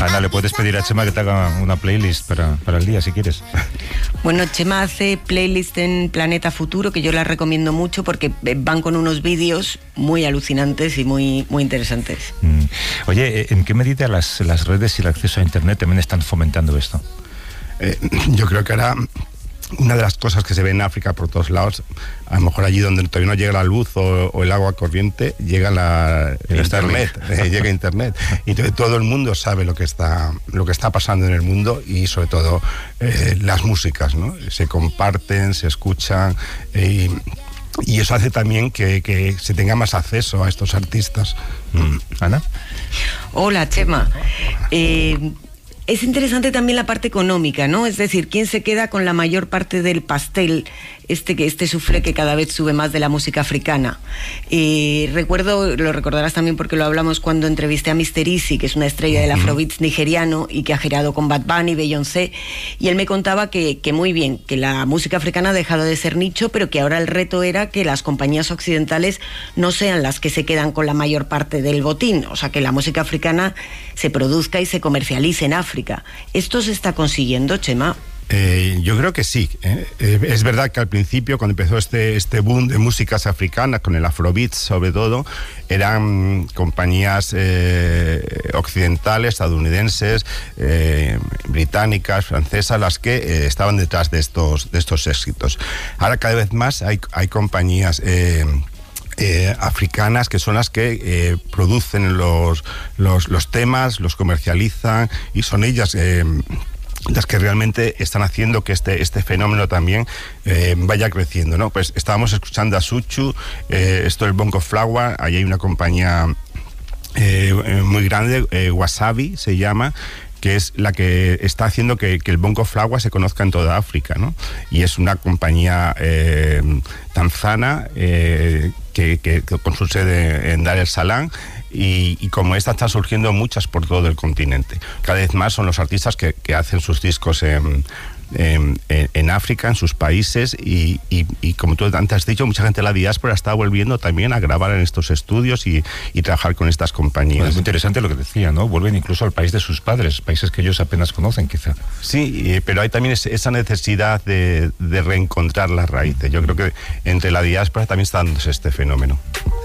Ana, le puedes pedir a Chema que te haga una playlist para el día, si quieres. Bueno, Chema hace playlist en Planeta Futuro, que yo la recomiendo mucho porque van con unos vídeos muy alucinantes y muy, muy interesantes. Oye, ¿en qué medida las redes y el acceso a Internet también están fomentando esto? Yo creo que ahora una de las cosas que se ve en África por todos lados, a lo mejor allí donde todavía no llega la luz o el agua corriente, llega Internet, llega Internet. Y entonces todo el mundo sabe lo que está pasando en el mundo y sobre todo las músicas, ¿no? Se comparten, se escuchan y eso hace también que se tenga más acceso a estos artistas. ¿Ana? Hola, Chema. Es interesante también la parte económica, ¿no? Es decir, ¿quién se queda con la mayor parte del pastel, este soufflé que cada vez sube más de la música africana? Recuerdo, lo recordarás también porque lo hablamos cuando entrevisté a Mr. Easy, que es una estrella del afrobeats nigeriano y que ha girado con Bad Bunny, Beyoncé, y él me contaba que muy bien, que la música africana ha dejado de ser nicho, pero que ahora el reto era que las compañías occidentales no sean las que se quedan con la mayor parte del botín, o sea, que la música africana se produzca y se comercialice en África. ¿Esto se está consiguiendo, Chema? Yo creo que sí. Es verdad que al principio, cuando empezó este boom de músicas africanas, con el afrobeat sobre todo, eran compañías occidentales, estadounidenses, británicas, francesas, las que estaban detrás de estos éxitos. Ahora cada vez más hay compañías africanas que son las que producen los temas, los comercializan y son ellas las que realmente están haciendo que este fenómeno también vaya creciendo, ¿no? Pues estábamos escuchando a Suchu, esto es Bongo Flava, ahí hay una compañía muy grande, Wasabi se llama, que es la que está haciendo que el Bongo Flava se conozca en toda África, ¿no? Y es una compañía tanzana que con su sede en Dar es Salaam, y como esta están surgiendo muchas por todo el continente. Cada vez más son los artistas que hacen sus discos en África, en sus países, y como tú antes has dicho, mucha gente de la diáspora está volviendo también a grabar en estos estudios y trabajar con estas compañías. Bueno, es muy interesante lo que decía, ¿no? Vuelven incluso al país de sus padres, países que ellos apenas conocen, quizá. Sí, pero hay también esa necesidad de reencontrar las raíces. Yo creo que entre la diáspora también está dándose este fenómeno.